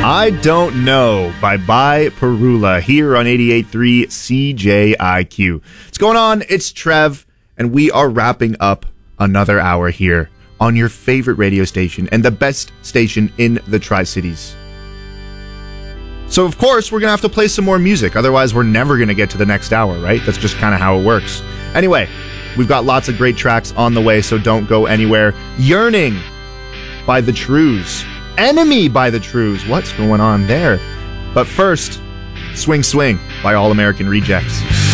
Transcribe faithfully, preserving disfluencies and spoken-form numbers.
I Don't Know by Bye Perula here on eighty-eight point three C J I Q. What's going on? It's Trev, and we are wrapping up another hour here on your favorite radio station and the best station in the Tri-Cities. So, of course, we're going to have to play some more music. Otherwise, we're never going to get to the next hour, right? That's just kind of how it works. Anyway, we've got lots of great tracks on the way, so don't go anywhere. Yearning by The Trews. Enemy by The Trews. What's going on there? But first, Swing Swing by All American Rejects.